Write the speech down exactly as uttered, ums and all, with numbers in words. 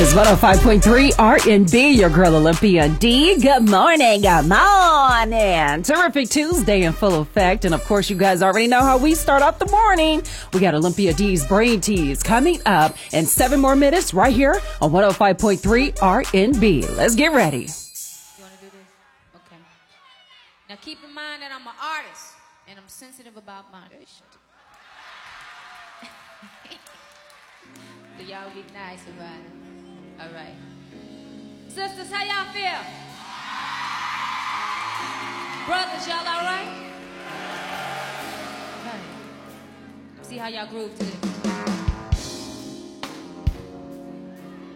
is one oh five point three R and B, your girl Olympia D. Good morning, good morning. Terrific Tuesday in full effect. And of course, you guys already know how we start off the morning. We got Olympia D's Brain Tease coming up in seven more minutes right here on one oh five point three R and B. Let's get ready. You want to do this? Okay. Now keep in mind that I'm an artist and I'm sensitive about my shit. So y'all be nice about it. All right. Sisters, how y'all feel? Brothers, y'all all right? Okay. See how y'all groove to this.